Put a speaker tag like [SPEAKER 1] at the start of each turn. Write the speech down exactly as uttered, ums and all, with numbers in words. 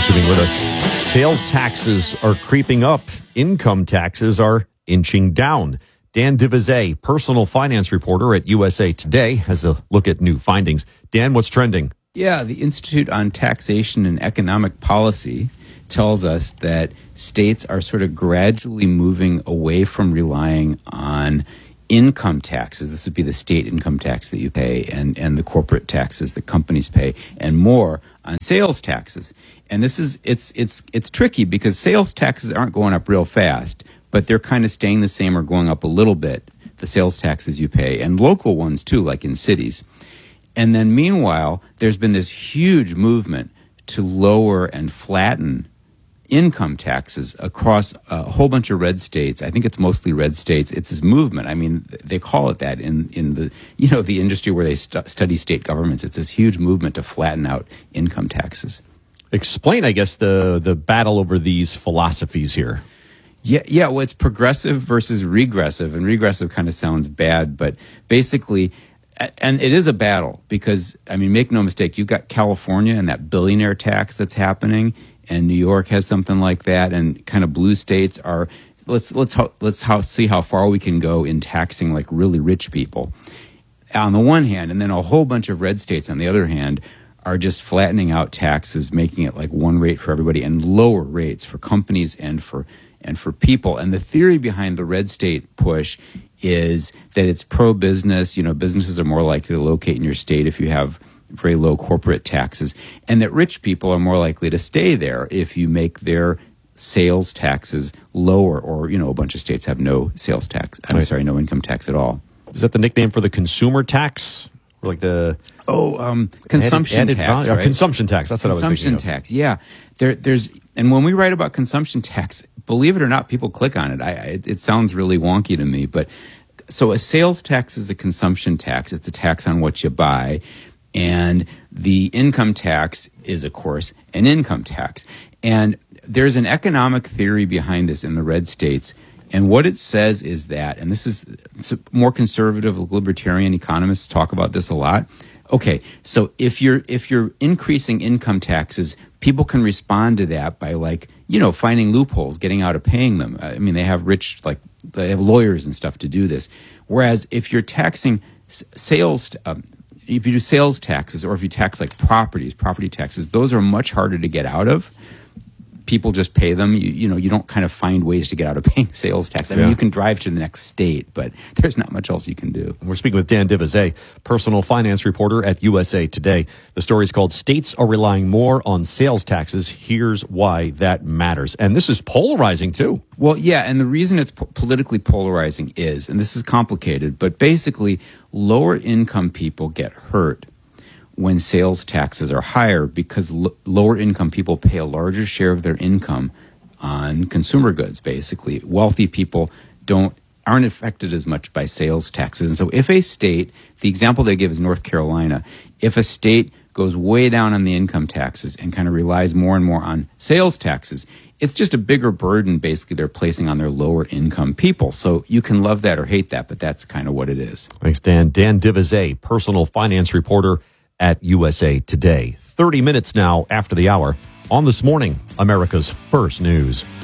[SPEAKER 1] consuming with us. Sales taxes are creeping up. Income taxes are inching down. Dan Divizet, personal finance reporter at U S A Today, has a look at new findings. Dan, what's trending?
[SPEAKER 2] Yeah, the Institute on Taxation and Economic Policy tells us that states are sort of gradually moving away from relying on income taxes. This would be the state income tax that you pay and, and the corporate taxes that companies pay, and more on sales taxes. And this is it's it's it's tricky because sales taxes aren't going up real fast, but they're kind of staying the same or going up a little bit, the sales taxes you pay, and local ones too, like in cities. And then meanwhile, there's been this huge movement to lower and flatten income taxes across a whole bunch of red states. I think it's mostly red states. It's this movement. I mean, they call it that in, in the, you know, the industry where they stu- study state governments. It's this huge movement to flatten out income taxes.
[SPEAKER 1] Explain, I guess, the, the battle over these philosophies here.
[SPEAKER 2] Yeah, yeah. Well, it's progressive versus regressive, and regressive kind of sounds bad, but basically, and it is a battle because, I mean, make no mistake, you've got California and that billionaire tax that's happening, and New York has something like that, and kind of blue states are. Let's let's let's how, see how far we can go in taxing like really rich people, on the one hand, and then a whole bunch of red states on the other hand are just flattening out taxes, making it like one rate for everybody and lower rates for companies and for and for people. And the theory behind the red state push is that it's pro-business. You know, businesses are more likely to locate in your state if you have very low corporate taxes, and that rich people are more likely to stay there if you make their sales taxes lower, or, you know, a bunch of states have no sales tax. I'm
[SPEAKER 1] right.
[SPEAKER 2] sorry, no income tax at all.
[SPEAKER 1] Is that the nickname for the consumer tax? Or like the
[SPEAKER 2] oh, um, consumption
[SPEAKER 1] added, added
[SPEAKER 2] tax,
[SPEAKER 1] value,
[SPEAKER 2] right?
[SPEAKER 1] uh, consumption tax. That's what
[SPEAKER 2] consumption
[SPEAKER 1] I was thinking
[SPEAKER 2] tax. Yeah, there, there's, and when we write about consumption tax, believe it or not, people click on it. I, it, it sounds really wonky to me, but so a sales tax is a consumption tax. It's a tax on what you buy. And the income tax is, of course, an income tax. And there's an economic theory behind this in the red states. And what it says is that, and this is more conservative libertarian economists talk about this a lot. Okay, so if you're if you're increasing income taxes, people can respond to that by, like, you know, finding loopholes, getting out of paying them. I mean, they have rich, like, they have lawyers and stuff to do this. Whereas if you're taxing sales, um, if you do sales taxes, or if you tax like properties, property taxes, those are much harder to get out of. People just pay them. You, you know, you don't kind of find ways to get out of paying sales tax. I mean,
[SPEAKER 1] yeah.
[SPEAKER 2] you can drive to the next state, but there's not much else you can do.
[SPEAKER 1] We're speaking with Dan Divizet, personal finance reporter at U S A Today. The story is called "States Are Relying More on Sales Taxes. Here's Why That Matters." And this is polarizing, too.
[SPEAKER 2] Well, yeah, and the reason it's po- politically polarizing is, and this is complicated, but basically lower income people get hurt when sales taxes are higher because l- lower income people pay a larger share of their income on consumer goods, basically. Wealthy people don't aren't affected as much by sales taxes. And so if a state, the example they give is North Carolina, if a state goes way down on the income taxes and kind of relies more and more on sales taxes, it's just a bigger burden, basically, they're placing on their lower income people. So you can love that or hate that, but that's kind of what it is.
[SPEAKER 1] Thanks, Dan. Dan Divizet, personal finance reporter at U S A Today. thirty minutes now after the hour on This Morning, America's First News.